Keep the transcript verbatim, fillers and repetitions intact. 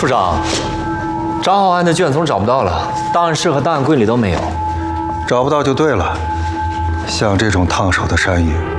处长，张浩安的卷宗找不到了，档案室和档案柜里都没有。 找不到就对了。像这种烫手的山芋，